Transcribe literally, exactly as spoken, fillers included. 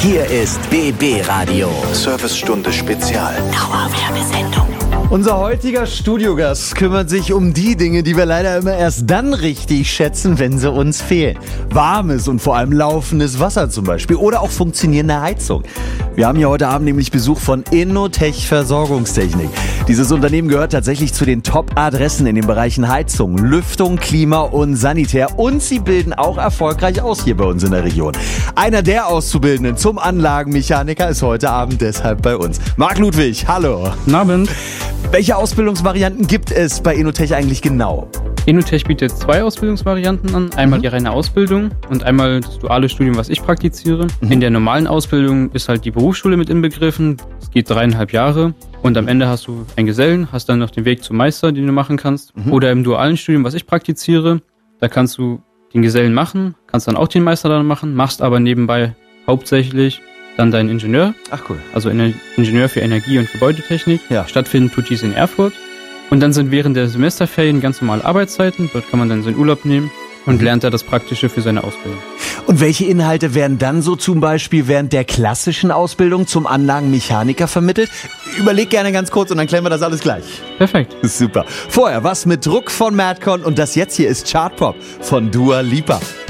Hier ist B B Radio. Servicestunde Spezial. Dauerwerbesendung. Unser heutiger Studiogast kümmert sich um die Dinge, die wir leider immer erst dann richtig schätzen, wenn sie uns fehlen. Warmes und vor allem laufendes Wasser zum Beispiel oder auch funktionierende Heizung. Wir haben hier heute Abend nämlich Besuch von Innotech Versorgungstechnik. Dieses Unternehmen gehört tatsächlich zu den Top-Adressen in den Bereichen Heizung, Lüftung, Klima und Sanitär. Und sie bilden auch erfolgreich aus hier bei uns in der Region. Einer der Auszubildenden zum Anlagenmechaniker ist heute Abend deshalb bei uns. Marc Ludwig, hallo. Guten Abend. Welche Ausbildungsvarianten gibt es bei Innotech eigentlich genau? Innotech bietet zwei Ausbildungsvarianten an. Einmal mhm. die reine Ausbildung und einmal das duale Studium, was ich praktiziere. Mhm. In der normalen Ausbildung ist halt die Berufsschule mit inbegriffen. Es geht dreieinhalb Jahre und am Ende hast du einen Gesellen, hast dann noch den Weg zum Meister, den du machen kannst. Mhm. Oder im dualen Studium, was ich praktiziere, da kannst du den Gesellen machen, kannst dann auch den Meister dann machen, machst aber nebenbei hauptsächlich dann deinen Ingenieur. Ach cool. Also Ingenieur für Energie- und Gebäudetechnik. Ja. Stattfinden tut dies in Erfurt. Und dann sind während der Semesterferien ganz normale Arbeitszeiten. Dort kann man dann seinen Urlaub nehmen und mhm. lernt da das Praktische für seine Ausbildung. Und welche Inhalte werden dann so zum Beispiel während der klassischen Ausbildung zum Anlagenmechaniker vermittelt? Überleg gerne ganz kurz und dann klären wir das alles gleich. Perfekt. Super. Vorher was mit Druck von Madcon und das jetzt hier ist Chartpop von Dua Lipa.